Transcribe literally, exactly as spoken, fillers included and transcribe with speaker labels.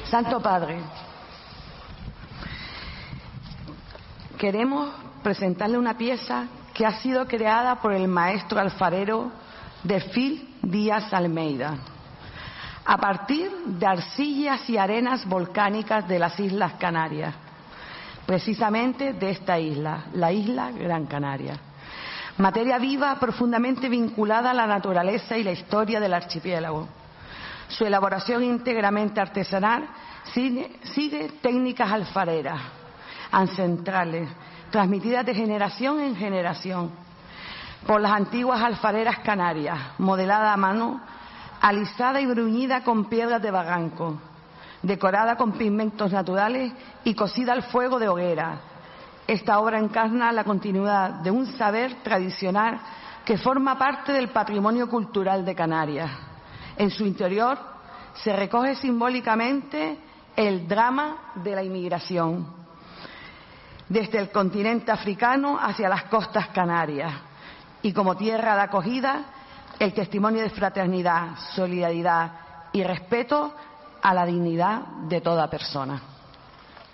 Speaker 1: Santo Padre, queremos presentarle una pieza que ha sido creada por el maestro alfarero Delfín Díaz Almeida, a partir de arcillas y arenas volcánicas de las Islas Canarias, precisamente de esta isla, la isla Gran Canaria. Materia viva profundamente vinculada a la naturaleza y la historia del archipiélago. Su elaboración íntegramente artesanal sigue, sigue técnicas alfareras, ancestrales, transmitidas de generación en generación por las antiguas alfareras canarias, modelada a mano, alisada y bruñida con piedras de barranco, decorada con pigmentos naturales y cocida al fuego de hoguera. Esta obra encarna la continuidad de un saber tradicional que forma parte del patrimonio cultural de Canarias. En su interior se recoge simbólicamente el drama de la inmigración, desde el continente africano hacia las costas canarias, y como tierra de acogida, el testimonio de fraternidad, solidaridad y respeto a la dignidad de toda persona.